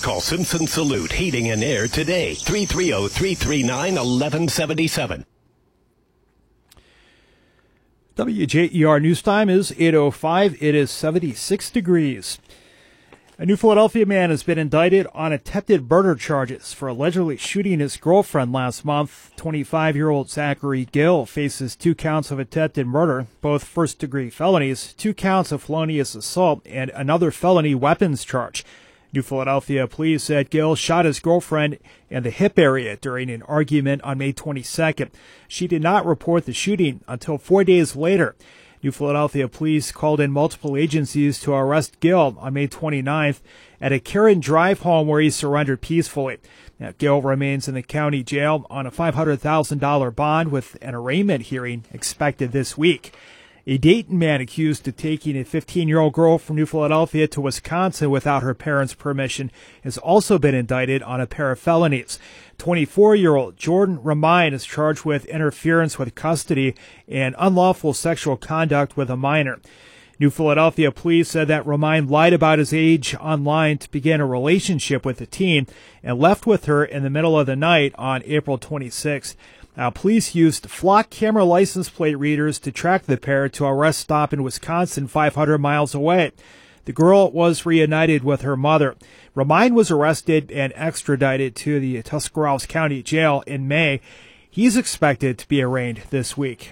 Call Simpson Salute Heating and Air today. 330-339-1177. WJER News Time is 8:05. It is 76 degrees. A New Philadelphia man has been indicted on attempted murder charges for allegedly shooting his girlfriend last month. 25-year-old Zachary Gill faces 2 counts of attempted murder, both first-degree felonies, 2 counts of felonious assault, and another felony weapons charge. New Philadelphia police said Gill shot his girlfriend in the hip area during an argument on May 22nd. She did not report the shooting until 4 days later. New Philadelphia police called in multiple agencies to arrest Gill on May 29th at a Karen Drive home where he surrendered peacefully. Now, Gill remains in the county jail on a $500,000 bond with an arraignment hearing expected this week. A Dayton man accused of taking a 15-year-old girl from New Philadelphia to Wisconsin without her parents' permission has also been indicted on a pair of felonies. 24-year-old Jordan Ramine is charged with interference with custody and unlawful sexual conduct with a minor. New Philadelphia police said that Ramine lied about his age online to begin a relationship with the teen and left with her in the middle of the night on April 26th. Now, police used flock camera license plate readers to track the pair to a rest stop in Wisconsin 500 miles away. The girl was reunited with her mother. Ramine was arrested and extradited to the Tuscarawas County Jail in May. He's expected to be arraigned this week.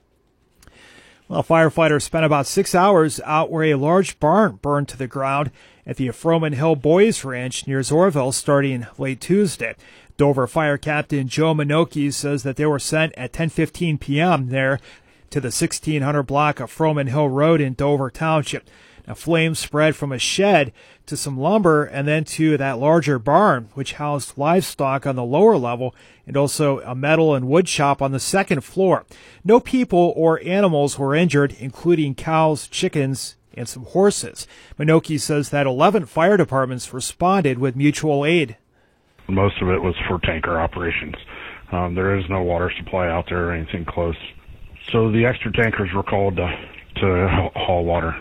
Well, firefighters spent about 6 hours out where a large barn burned to the ground at the Froman Hill Boys Ranch near Zorville starting late Tuesday. Dover Fire Captain Joe Minoki says that they were sent at 10:15 p.m. there to the 1600 block of Froman Hill Road in Dover Township. Now, flames spread from a shed to some lumber and then to that larger barn, which housed livestock on the lower level and also a metal and wood shop on the second floor. No people or animals were injured, including cows, chickens, and some horses. Minoki says that 11 fire departments responded with mutual aid. Most of it was for tanker operations. There is no water supply out there or anything close. So the extra tankers were called to haul water.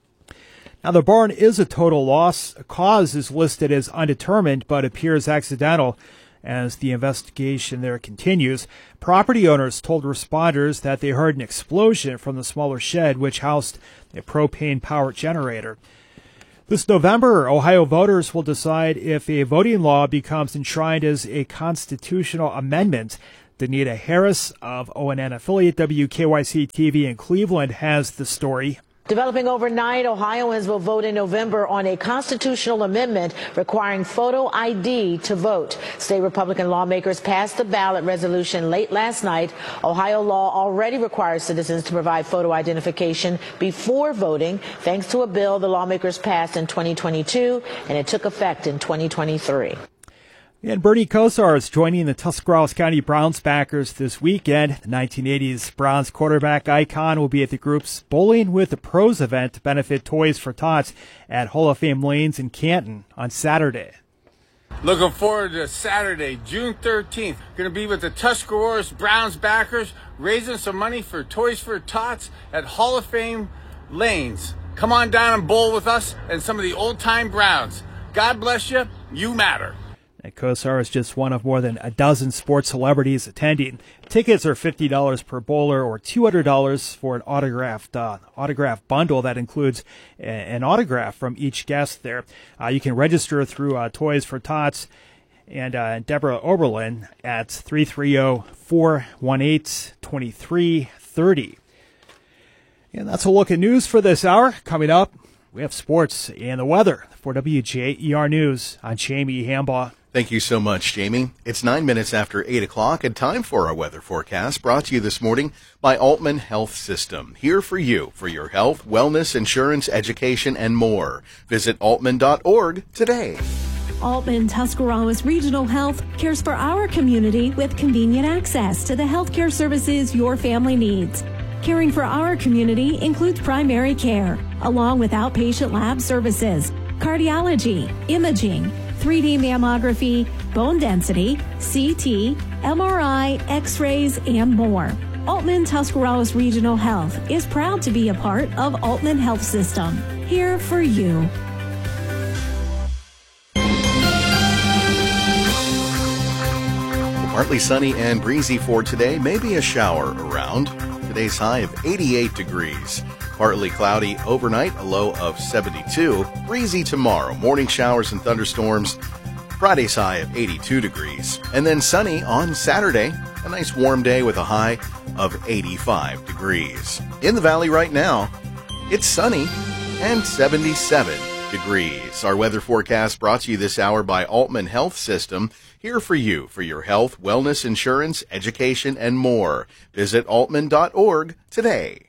Now, the barn is a total loss. A cause is listed as undetermined, but appears accidental as the investigation there continues. Property owners told responders that they heard an explosion from the smaller shed, which housed a propane power generator. This November, Ohio voters will decide if a voting law becomes enshrined as a constitutional amendment. Danita Harris of ONN affiliate WKYC-TV in Cleveland has the story. Developing overnight, Ohioans will vote in November on a constitutional amendment requiring photo ID to vote. State Republican lawmakers passed the ballot resolution late last night. Ohio law already requires citizens to provide photo identification before voting, thanks to a bill the lawmakers passed in 2022, and it took effect in 2023. And Bernie Kosar is joining the Tuscarawas County Browns backers this weekend. The 1980s Browns quarterback icon will be at the group's Bowling with the Pros event to benefit Toys for Tots at Hall of Fame Lanes in Canton on Saturday. Looking forward to Saturday, June 13th. Going to be with the Tuscarawas Browns backers, raising some money for Toys for Tots at Hall of Fame Lanes. Come on down and bowl with us and some of the old-time Browns. God bless you. You matter. And Kosar is just one of more than a dozen sports celebrities attending. Tickets are $50 per bowler or $200 for an autograph bundle that includes an autograph from each guest there. You can register through Toys for Tots and Deborah Oberlin at 330-418-2330. And that's a look at news for this hour. Coming up, we have sports and the weather. For WJER News, I'm Jamie Hambaugh. Thank you so much, Jamie. It's 9 minutes after 8 o'clock and time for our weather forecast brought to you this morning by Altman Health System. Here for you for your health, wellness, insurance, education, and more. Visit altman.org today. Altman Tuscarawas Regional Health cares for our community with convenient access to the healthcare services your family needs. Caring for our community includes primary care, along with outpatient lab services, cardiology, imaging, 3D mammography, bone density, CT, MRI, X-rays, and more. Altman Tuscarawas Regional Health is proud to be a part of Altman Health System. Here for you. Partly sunny and breezy for today. Maybe a shower around. Today's high of 88 degrees. Partly cloudy overnight, a low of 72. Breezy tomorrow. Morning showers and thunderstorms. Friday's high of 82 degrees. And then sunny on Saturday. A nice warm day with a high of 85 degrees. In the valley right now, it's sunny and 77 degrees. Our weather forecast brought to you this hour by Altman Health System. Here for you for your health, wellness, insurance, education, and more. Visit altman.org today.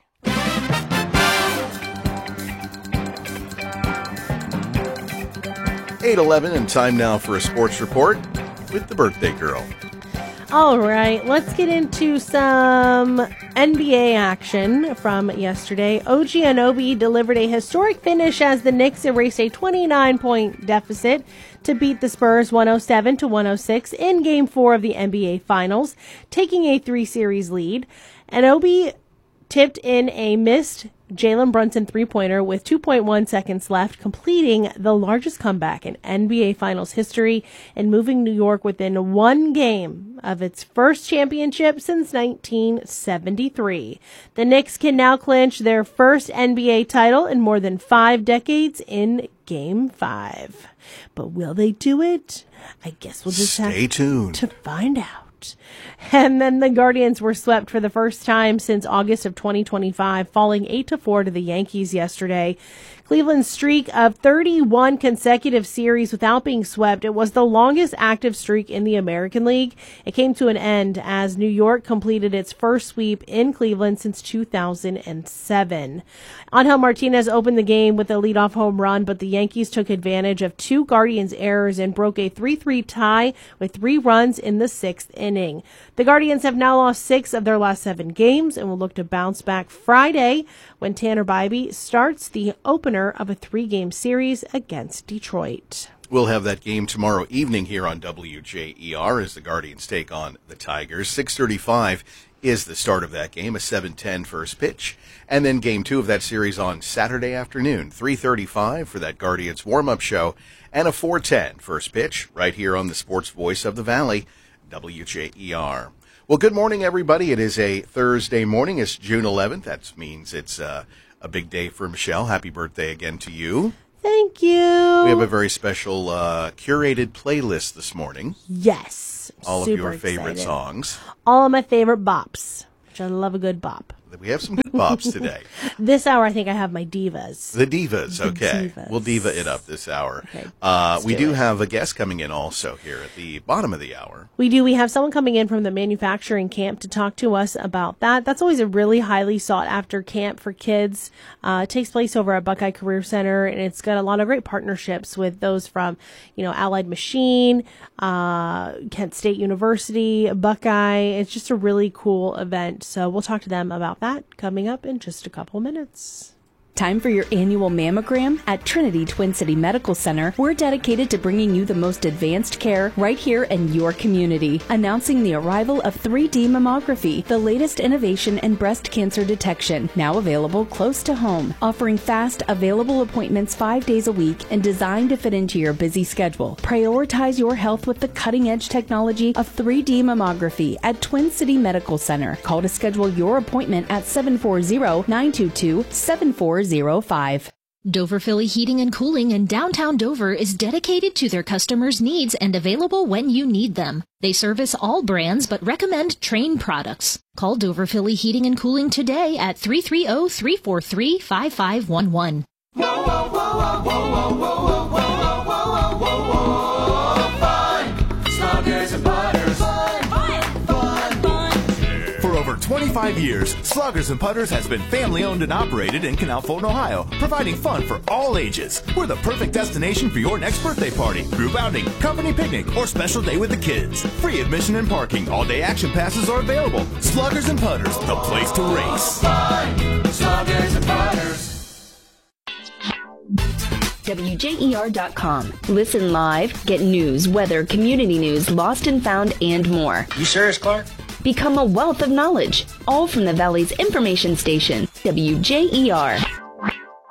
8:11 and time now for a sports report with the birthday girl. All right, let's get into some NBA action from yesterday. OG Anunoby delivered a historic finish as the Knicks erased a 29-point deficit to beat the Spurs 107-106 in Game 4 of the NBA Finals, taking a 3-series lead. Anunoby tipped in a missed Jalen Brunson three-pointer with 2.1 seconds left, completing the largest comeback in NBA Finals history and moving New York within one game of its first championship since 1973. The Knicks can now clinch their first NBA title in more than 5 decades in Game 5. But will they do it? I guess we'll just Stay tuned to find out. And then the Guardians were swept for the first time since August of 2025, falling 8-4 to the Yankees yesterday. Cleveland's streak of 31 consecutive series without being swept, it was the longest active streak in the American League. It came to an end as New York completed its first sweep in Cleveland since 2007. Angel Martinez opened the game with a leadoff home run, but the Yankees took advantage of 2 Guardians errors and broke a 3-3 tie with 3 runs in the 6th inning. The Guardians have now lost 6 of their last 7 games and will look to bounce back Friday when Tanner Bybee starts the opener of a 3-game series against Detroit. We'll have that game tomorrow evening here on WJER as the Guardians take on the Tigers. 6:35 is the start of that game, a 7:10 first pitch. And then game 2 of that series on Saturday afternoon, 3:35 for that Guardians warm-up show, and a 4:10 first pitch right here on the sports voice of the Valley, WJER. Well, good morning, everybody. It is a Thursday morning. It's June 11th. That means it's a big day for Michelle. Happy birthday again to you. Thank you. We have a very special curated playlist this morning. Yes. All Super of your favorite excited. songs. All of my favorite bops, which I love a good bop. We have some good bops today. This hour, I think I have my divas. The divas, okay. Divas. We'll diva it up this hour. Okay, we do have a guest coming in also here at the bottom of the hour. We do. We have someone coming in from the manufacturing camp to talk to us about that. That's always a really highly sought after camp for kids. It takes place over at Buckeye Career Center, and it's got a lot of great partnerships with those from, Allied Machine, Kent State University, Buckeye. It's just a really cool event. So we'll talk to them about that coming up in just a couple minutes. Time for your annual mammogram? At Trinity Twin City Medical Center, we're dedicated to bringing you the most advanced care right here in your community. Announcing the arrival of 3D mammography, the latest innovation in breast cancer detection, now available close to home. Offering fast, available appointments 5 days a week and designed to fit into your busy schedule. Prioritize your health with the cutting-edge technology of 3D mammography at Twin City Medical Center. Call to schedule your appointment at 740-922-7405. Dover Philly Heating and Cooling in downtown Dover is dedicated to their customers' needs and available when you need them. They service all brands but recommend Trane products. Call Dover Philly Heating and Cooling today at 330-343-5511. Whoa, whoa, whoa, whoa, whoa, whoa, whoa, whoa, whoa, whoa, whoa, whoa, fun. Sluggers and Putters. Fun, fun, fun, fun. For over 25 years, Sluggers and Putters has been family owned and operated in Canal Fulton, Ohio, providing fun for all ages. We're the perfect destination for your next birthday party, group outing, company picnic, or special day with the kids. Free admission and parking. All-day action passes are available. Sluggers and Putters, the place to race. Fun. Sluggers and Putters. WJER.com. Listen live, get news, weather, community news, lost and found, and more. You serious, Clark? Become a wealth of knowledge, all from the Valley's information station, WJER.